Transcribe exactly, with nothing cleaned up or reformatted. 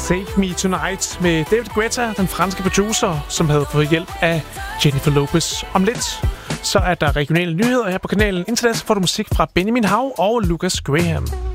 Save Me Tonight med David Guetta, den franske producer, som havde fået hjælp af Jennifer Lopez. Om lidt så er der regionale nyheder her på kanalen. Indtil da får du musik fra Benjamin Hav og Lucas Graham.